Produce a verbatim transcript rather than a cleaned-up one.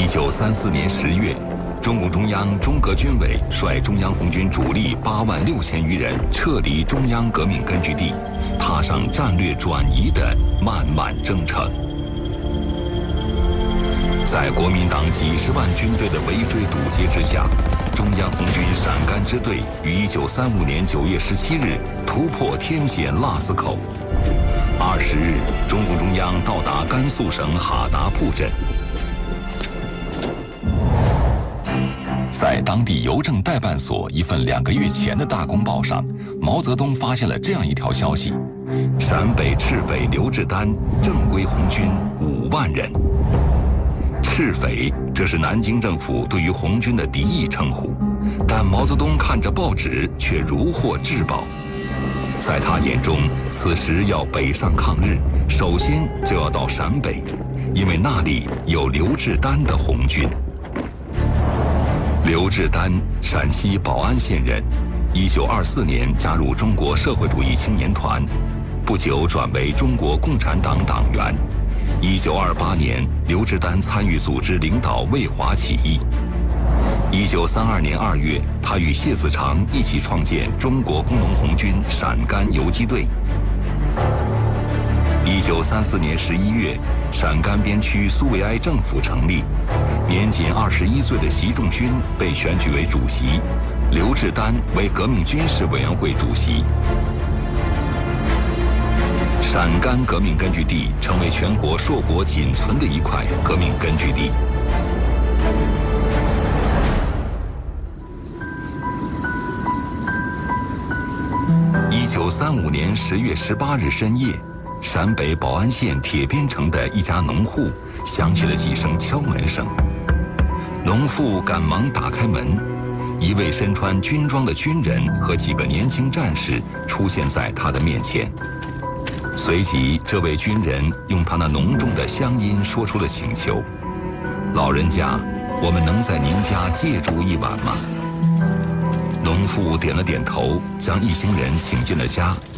九三四年十月，中共中央中革军委率中央红军主力八万六千余人撤离中央革命根据地，踏上战略转移的漫漫征程。在国民党几十万军队的围追堵截之下，中央红军陕甘支队于一九三五年九月十七日突破天险腊子口。二十日，中共中央到达甘肃省哈达铺镇。在当地邮政代办所一份两个月前的大公报上，毛泽东发现了这样一条消息：陕北赤匪刘志丹正规红军五万人。赤匪，这是南京政府对于红军的敌意称呼，但毛泽东看着报纸却如获至宝。在他眼中，此时要北上抗日，首先就要到陕北，因为那里有刘志丹的红军。刘志丹，陕西保安县人，一九二四年加入中国社会主义青年团，不久转为中国共产党党员。一九二八年，刘志丹参与组织领导卫华起义。一九三二年二月，他与谢子长一起创建中国工农红军陕甘游击队。一九三四年十一月，陕甘边区苏维埃政府成立，年仅二十一岁的习仲勋被选举为主席，刘志丹为革命军事委员会主席。陕甘革命根据地成为全国硕果仅存的一块革命根据地。一九三五年十月十八日深夜，陕北保安县铁边城的一家农户响起了几声敲门声。农妇赶忙打开门，一位身穿军装的军人和几个年轻战士出现在他的面前。随即，这位军人用他那浓重的乡音说出了请求：“老人家，我们能在您家借住一晚吗？”农妇点了点头，将一行人请进了家。